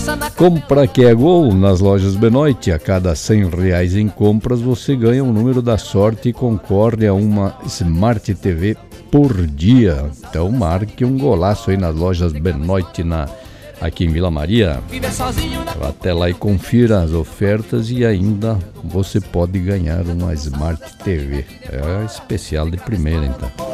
Compra que é gol nas lojas Benoit. A cada R$100 em compras você ganha um número da sorte e concorre a uma Smart TV por dia. Então marque um golaço aí nas lojas Benoit aqui em Vila Maria. Vá até lá e confira as ofertas e ainda você pode ganhar uma Smart TV. É especial de primeira então.